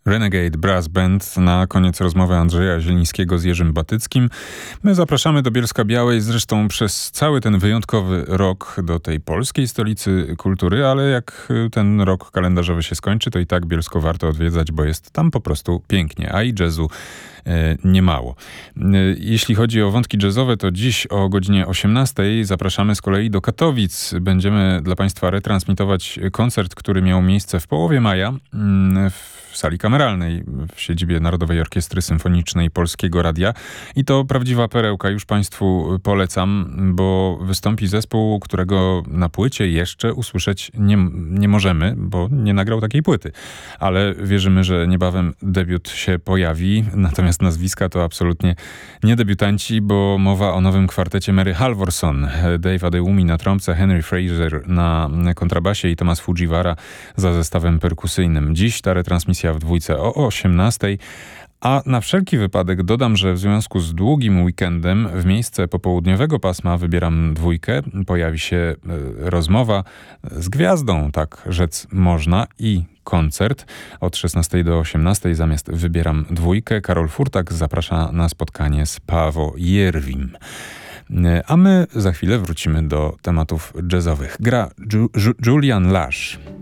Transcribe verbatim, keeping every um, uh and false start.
Renegade Brass Band na koniec rozmowy Andrzeja Zielińskiego z Jerzym Batyckim. My zapraszamy do Bielska-Białej, zresztą przez cały ten wyjątkowy rok do tej polskiej stolicy kultury, ale jak ten rok kalendarzowy się skończy, to i tak Bielsko warto odwiedzać, bo jest tam po prostu pięknie, a i jazzu niemało. Jeśli chodzi o wątki jazzowe, to dziś o godzinie osiemnastej zapraszamy z kolei do Katowic. Będziemy dla Państwa retransmitować koncert, który miał miejsce w połowie maja w sali kameralnej w siedzibie Narodowej Orkiestry Symfonicznej Polskiego Radia. I to prawdziwa perełka, już Państwu polecam, bo wystąpi zespół, którego na płycie jeszcze usłyszeć nie, nie możemy, bo nie nagrał takiej płyty. Ale wierzymy, że niebawem debiut się pojawi. Natomiast nazwiska to absolutnie nie debiutanci, bo mowa o nowym kwartecie Mary Halvorson, Dave Adeyemi na trąbce, Henry Fraser na kontrabasie i Tomas Fujiwara za zestawem perkusyjnym. Dziś ta retransmisja w dwójce o osiemnastej. A na wszelki wypadek dodam, że w związku z długim weekendem w miejsce popołudniowego pasma Wybieram dwójkę pojawi się y, rozmowa z gwiazdą, tak rzec można, i koncert od szesnastej do osiemnastej zamiast Wybieram dwójkę. Karol Furtak zaprasza na spotkanie z Paavo Järvim. A my za chwilę wrócimy do tematów jazzowych. Gra Ju- Ju- Julian Lash.